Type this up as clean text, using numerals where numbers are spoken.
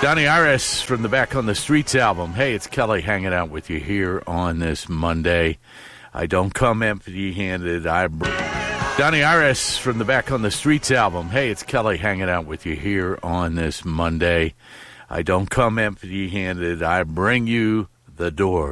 Donnie Iris from the Back on the Streets album. Hey, it's Kelly hanging out with you here on this Monday. I don't come empty-handed. Donnie Iris from the Back on the Streets album. Hey, it's Kelly hanging out with you here on this Monday. I don't come empty-handed. I bring you the door.